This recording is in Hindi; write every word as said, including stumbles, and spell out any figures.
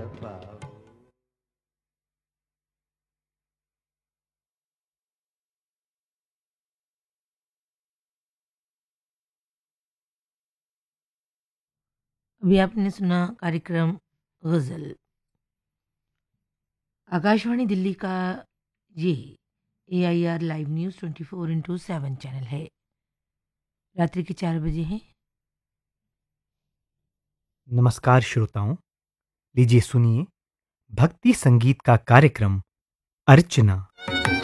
पाओ। अभी आपने सुना कार्यक्रम गज़ल। आकाशवाणी दिल्ली का ये ए I R live news twenty four into seven channel है। रात्रि के चार बजे हैं। नमस्कार श्रोताओं, लीजिए सुनिए भक्ति संगीत का कार्यक्रम अर्चना।